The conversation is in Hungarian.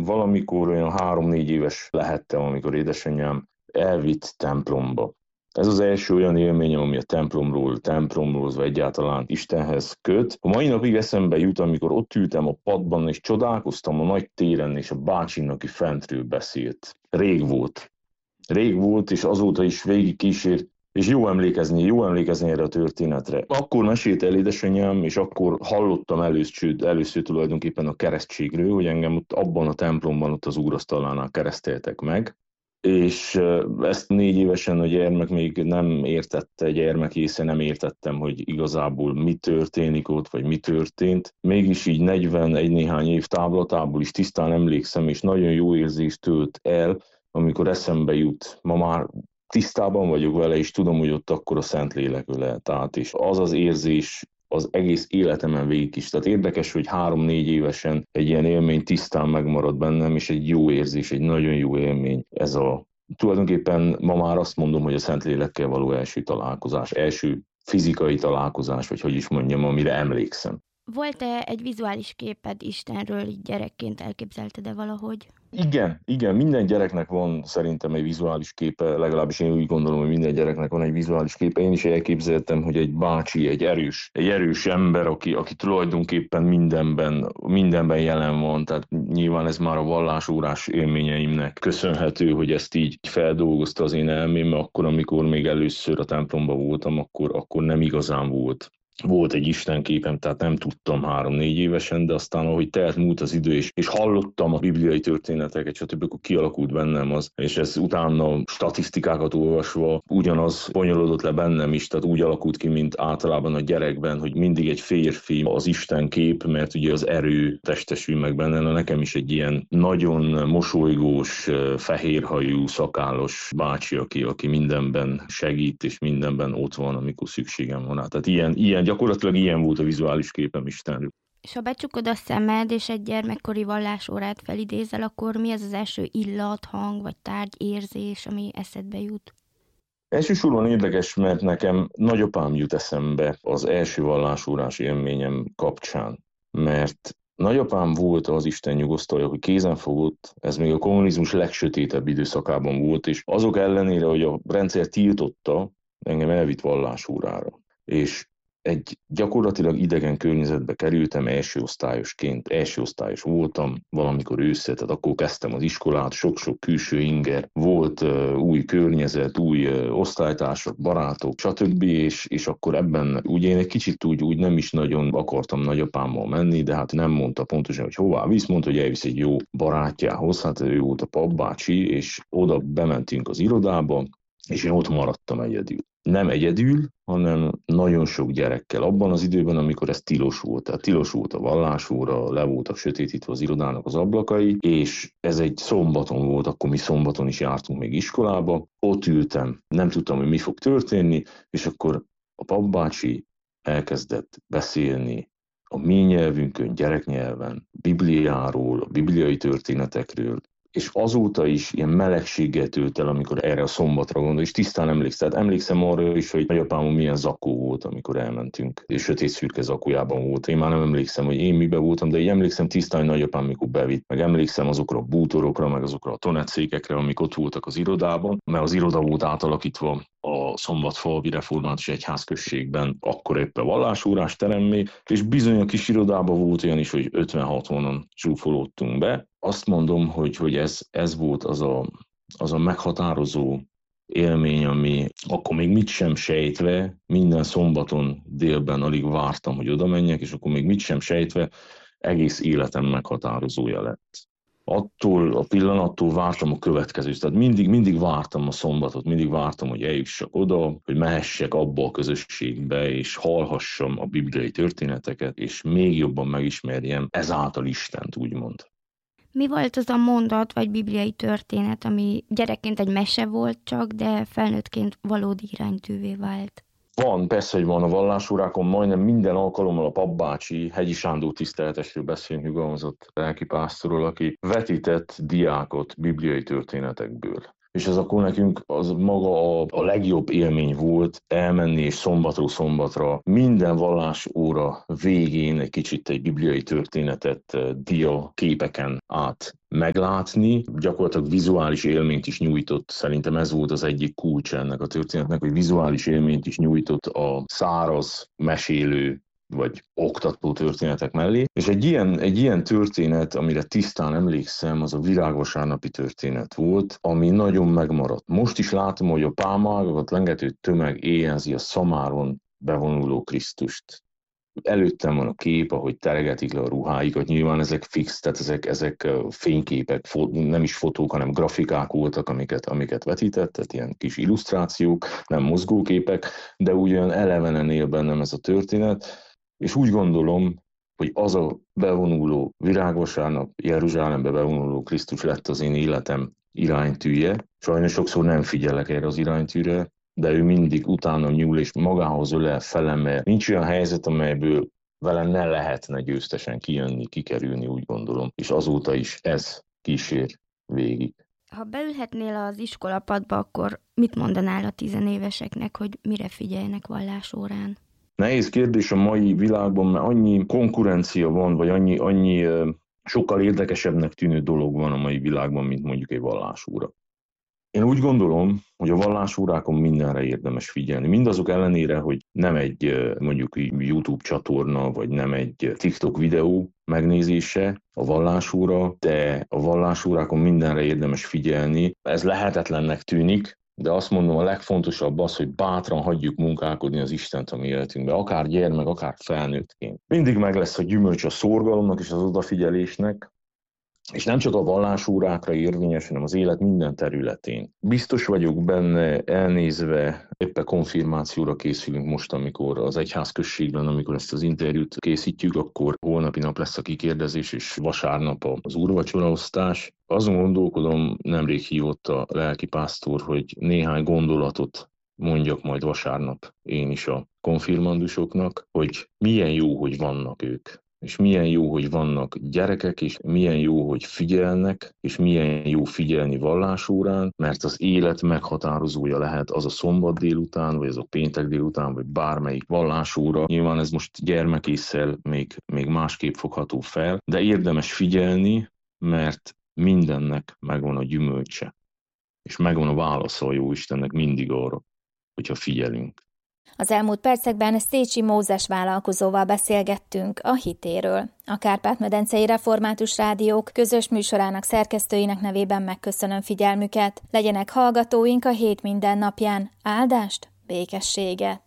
valamikor olyan 3-4 éves lehettem, amikor édesanyám elvitt templomba. Ez az első olyan élményem, ami a templomról, vagy egyáltalán Istenhez köt. A mai napig eszembe jut, amikor ott ültem a padban, és csodálkoztam a nagy téren, és a bácsin, aki fentről beszélt. Rég volt, és azóta is végig kísért, és jó emlékezni erre a történetre. Akkor mesélt el édesanyám, és akkor hallottam először tulajdonképpen a keresztségről, hogy engem ott abban a templomban, ott az úrasztalánál kereszteltek meg. És ezt 4 évesen a gyermek még nem értette, gyermek észe nem értettem, hogy igazából mi történik ott, vagy mi történt. Mégis így 41 néhány év távlatából is tisztán emlékszem, és nagyon jó érzést tölt el, amikor eszembe jut. Ma már tisztában vagyok vele, és tudom, hogy ott akkor a Szentlélek ölelt át, és az az érzés az egész életemen végig is. Tehát érdekes, hogy 3-4 évesen egy ilyen élmény tisztán megmarad bennem, és egy jó érzés, egy nagyon jó élmény. Ez tulajdonképpen ma már azt mondom, hogy a Szentlélekkel való első találkozás, első fizikai találkozás, vagy hogy is mondjam, amire emlékszem. Volt-e egy vizuális képed Istenről, így gyerekként elképzelted-e valahogy? Igen, minden gyereknek van szerintem egy vizuális képe, legalábbis én úgy gondolom, hogy minden gyereknek van egy vizuális képe. Én is elképzeltem, hogy egy bácsi, egy erős ember, aki tulajdonképpen mindenben jelen van, tehát nyilván ez már a vallásórás élményeimnek köszönhető, hogy ezt így feldolgozta az én elmém, mert akkor, amikor még először a templomban voltam, akkor nem igazán volt egy istenképem, tehát nem tudtam 3-4 évesen, de aztán ahogy telt múlt az idő, és hallottam a bibliai történeteket, stb., akkor kialakult bennem az, és ez utána statisztikákat olvasva ugyanaz bonyolódott le bennem is, tehát úgy alakult ki, mint általában a gyerekben, hogy mindig egy férfi az istenkép, mert ugye az erő testesül meg benne, nekem is egy ilyen nagyon mosolygós, fehérhajú, szakállos bácsi, aki mindenben segít, és mindenben ott van, amikor szükségem van. Tehát gyakorlatilag ilyen volt a vizuális képem Istenről. És ha becsukod a szemed, és egy gyermekkori vallásórát felidézel, akkor mi az első illat, hang vagy tárgy, érzés, ami eszedbe jut? Elsősorban érdekes, mert nekem nagyapám jut eszembe az első vallásórás élményem kapcsán, mert nagyapám volt az Isten nyugosztalja, hogy kézen fogott, ez még a kommunizmus legsötétebb időszakában volt, és azok ellenére, hogy a rendszer tiltotta, engem elvitt vallásórára. És egy gyakorlatilag idegen környezetbe kerültem első osztályos voltam, valamikor ősszel, tehát akkor kezdtem az iskolát, sok-sok külső inger, volt új környezet, új osztálytársak, barátok, stb. És akkor ebben ugye én egy kicsit úgy nem is nagyon akartam nagyapámmal menni, de hát nem mondta pontosan, hogy hová visz, mondta, hogy elvisz egy jó barátjához, hát ő volt a papbácsi, és oda bementünk az irodába, és én ott maradtam egyedül. Nem egyedül, hanem nagyon sok gyerekkel. Abban az időben, amikor ez tilos volt, tehát tilos volt a vallásóra, le voltak sötétítve az irodának az ablakai, és ez egy szombaton volt, akkor mi szombaton is jártunk még iskolába. Ott ültem, nem tudtam, hogy mi fog történni, és akkor a papbácsi elkezdett beszélni a mi nyelvünkön, gyereknyelven, Bibliáról, a bibliai történetekről, és azóta is ilyen melegséggel tölt el, amikor erre a szombatra gondol, és tisztán emlékszem arra is, hogy nagyapámon milyen zakó volt, amikor elmentünk, és sötét szürke zakójában volt. Én már nem emlékszem, hogy én miben voltam, de így emlékszem tisztán, hogy nagyapám mikor bevitt, meg emlékszem azokra a bútorokra, meg azokra a tonetszékekre, amik ott voltak az irodában, mert az iroda volt átalakítva a Szombatfalvi Református Egyházközségben, akkor éppen vallásórás teremmé, és bizony a kis irodában volt olyan is, hogy 50-60-an zsúfolódtunk be. Azt mondom, hogy ez volt az a meghatározó élmény, ami akkor még mit sem sejtve, minden szombaton délben alig vártam, hogy oda menjek, és akkor még mit sem sejtve, egész életem meghatározója lett. Attól a pillanattól vártam a következőt, tehát mindig vártam a szombatot, mindig vártam, hogy eljussak oda, hogy mehessek abba a közösségbe, és hallhassam a bibliai történeteket, és még jobban megismerjem ezáltal Istent, úgymond. Mi volt az a mondat vagy bibliai történet, ami gyerekként egy mese volt csak, de felnőttként valódi iránytűvé vált? Persze, hogy van a vallásórákon, majdnem minden alkalommal a papbácsi, Hegyi Sándor tiszteletesről beszélünk, nyugalmazott lelkipásztorról, aki vetített diákot bibliai történetekből. és az akkor nekünk az maga a legjobb élmény volt elmenni, és szombatról szombatra minden vallásóra végén egy kicsit egy bibliai történetet dia képeken át meglátni. Gyakorlatilag vizuális élményt is nyújtott, szerintem ez volt az egyik kulcs ennek a történetnek, hogy vizuális élményt is nyújtott a száraz, mesélő vagy oktató történetek mellé. És egy ilyen történet, amire tisztán emlékszem, az a virágvasárnapi történet volt, ami nagyon megmaradt. Most is látom, hogy a pálmaágakat lengető tömeg éjjelzi a szamáron bevonuló Krisztust. Előttem van a kép, ahogy teregetik le a ruháikat, nyilván ezek fix, tehát ezek fényképek, nem is fotók, hanem grafikák voltak, amiket vetített, tehát ilyen kis illusztrációk, nem mozgóképek, de ugyan elevenen él bennem ez a történet, és úgy gondolom, hogy az a bevonuló virágvasárnap, Jeruzsálembe bevonuló Krisztus lett az én életem iránytűje. Sajnos sokszor nem figyelek erre az iránytűre, de ő mindig utána nyúl és magához ölel felemel. Nincs olyan helyzet, amelyből vele ne lehetne győztesen kijönni, kikerülni, úgy gondolom. És azóta is ez kísér végig. Ha beülhetnél az iskolapadba, akkor mit mondanál a tizenéveseknek, hogy mire figyeljenek vallásórán? Nehéz kérdés a mai világban, mert annyi konkurencia van, vagy annyi sokkal érdekesebbnek tűnő dolog van a mai világban, mint mondjuk egy vallásóra. Én úgy gondolom, hogy a vallásórákon mindenre érdemes figyelni. Mindazok ellenére, hogy nem egy mondjuk YouTube csatorna, vagy nem egy TikTok videó megnézése a vallásóra, de a vallásórákon mindenre érdemes figyelni. Ez lehetetlennek tűnik, de azt mondom, a legfontosabb az, hogy bátran hagyjuk munkálkodni az Istent a mi életünkbe, akár gyermek, akár felnőttként. Mindig meg lesz a gyümölcs a szorgalomnak és az odafigyelésnek, és nem csak a vallásórákra érvényes, hanem az élet minden területén. Biztos vagyok benne, elnézve, éppen konfirmációra készülünk most, amikor az egyházközségben, amikor ezt az interjút készítjük, akkor holnapi nap lesz a kikérdezés, és vasárnap az úrvacsoraosztás. Azon gondolkodom, nemrég hívott a lelkipásztor, hogy néhány gondolatot mondjak majd vasárnap én is a konfirmandusoknak, hogy milyen jó, hogy vannak ők. És milyen jó, hogy vannak gyerekek, és milyen jó, hogy figyelnek, és milyen jó figyelni vallásórán, mert az élet meghatározója lehet az a szombat délután, vagy az a péntek délután, vagy bármelyik vallásóra. Nyilván ez most gyermekésszel még másképp fogható fel, de érdemes figyelni, mert mindennek megvan a gyümölcse. És megvan a válasza a Jóistennek mindig arra, hogyha figyelünk. Az elmúlt percekben Szécsi Mózes vállalkozóval beszélgettünk a hitéről. A Kárpát-medencei Református Rádiók közös műsorának szerkesztőinek nevében megköszönöm figyelmüket. Legyenek hallgatóink a hét minden napján. Áldást, békességet!